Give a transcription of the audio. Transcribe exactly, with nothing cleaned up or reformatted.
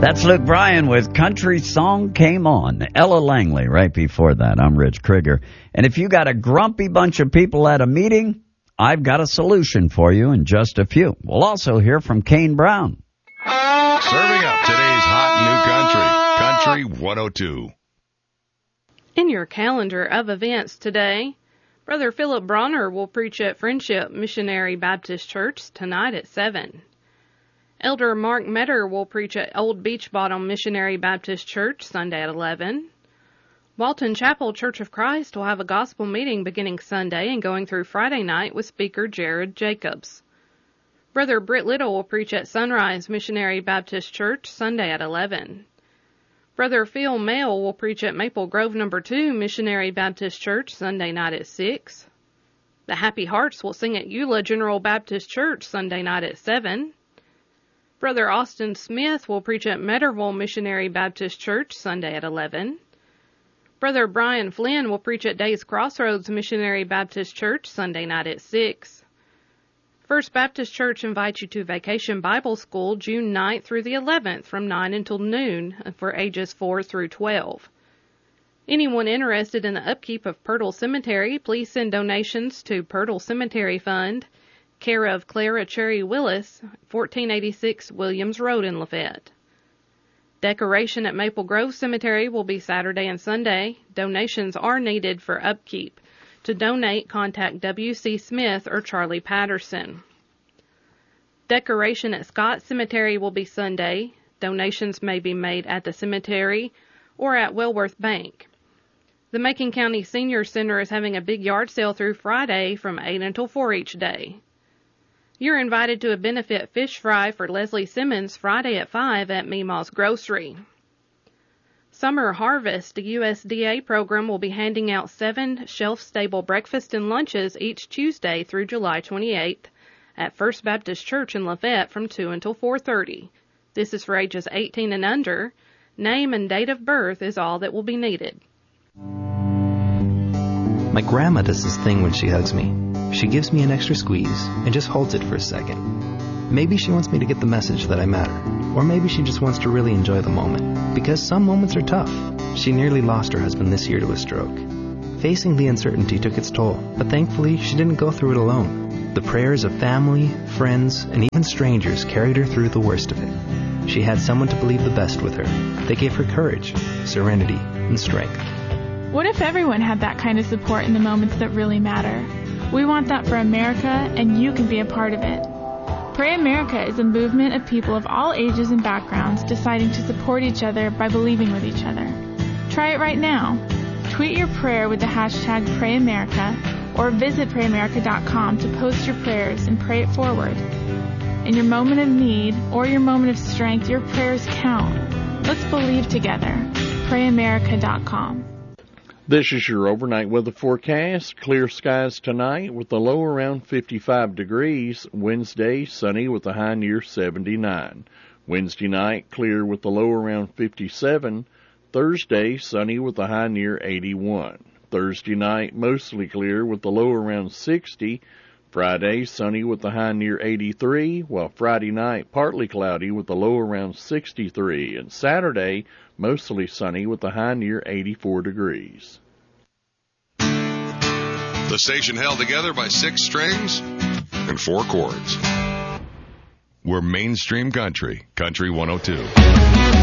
That's Luke Bryan with Country Song Came On. Ella Langley right before that. I'm Rich Krieger. And if you got a grumpy bunch of people at a meeting, I've got a solution for you in just a few. We'll also hear from Kane Brown. Serving up today's hot new country, Country one oh two. In your calendar of events today, Brother Philip Bronner will preach at Friendship Missionary Baptist Church tonight at seven. Elder Mark Metter will preach at Old Beach Bottom Missionary Baptist Church Sunday at eleven. Walton Chapel Church of Christ will have a gospel meeting beginning Sunday and going through Friday night with speaker Jared Jacobs. Brother Britt Little will preach at Sunrise Missionary Baptist Church Sunday at eleven. Brother Phil Mail will preach at Maple Grove Number two Missionary Baptist Church Sunday night at six. The Happy Hearts will sing at Eula General Baptist Church Sunday night at seven. Brother Austin Smith will preach at Metterville Missionary Baptist Church Sunday at eleven. Brother Brian Flynn will preach at Days Crossroads Missionary Baptist Church Sunday night at six. First Baptist Church invites you to Vacation Bible School June ninth through the eleventh from nine until noon for ages four through twelve. Anyone interested in the upkeep of Purtle Cemetery, please send donations to Purtle Cemetery Fund, care of Clara Cherry Willis, fourteen eighty-six Williams Road in Lafayette. Decoration at Maple Grove Cemetery will be Saturday and Sunday. Donations are needed for upkeep. To donate, contact W C Smith or Charlie Patterson. Decoration at Scott Cemetery will be Sunday. Donations may be made at the cemetery or at Wellworth Bank. The Macon County Senior Center is having a big yard sale through Friday from eight until four each day. You're invited to a benefit fish fry for Leslie Simmons Friday at five at Meemaw's Grocery. Summer Harvest, the U S D A program, will be handing out seven shelf-stable breakfast and lunches each Tuesday through July twenty-eighth at First Baptist Church in Lafayette from two until four thirty. This is for ages eighteen and under. Name and date of birth is all that will be needed. My grandma does this thing when she hugs me. She gives me an extra squeeze and just holds it for a second. Maybe she wants me to get the message that I matter, or maybe she just wants to really enjoy the moment, because some moments are tough. She nearly lost her husband this year to a stroke. Facing the uncertainty took its toll, but thankfully she didn't go through it alone. The prayers of family, friends, and even strangers carried her through the worst of it. She had someone to believe the best with her. They gave her courage, serenity, and strength. What if everyone had that kind of support in the moments that really matter? We want that for America, and you can be a part of it. Pray America is a movement of people of all ages and backgrounds deciding to support each other by believing with each other. Try it right now. Tweet your prayer with the hashtag PrayAmerica or visit pray america dot com to post your prayers and pray it forward. In your moment of need or your moment of strength, your prayers count. Let's believe together. pray america dot com. This is your overnight weather forecast. Clear skies tonight with a low around fifty-five degrees. Wednesday, sunny with a high near seventy-nine. Wednesday night, clear with a low around fifty-seven. Thursday, sunny with a high near eighty-one. Thursday night, mostly clear with a low around sixty. Friday, sunny with a high near eighty-three, while Friday night, partly cloudy with a low around sixty-three. And Saturday, mostly sunny with a high near eighty-four degrees. The station held together by six strings and four chords. We're mainstream country, Country one oh two.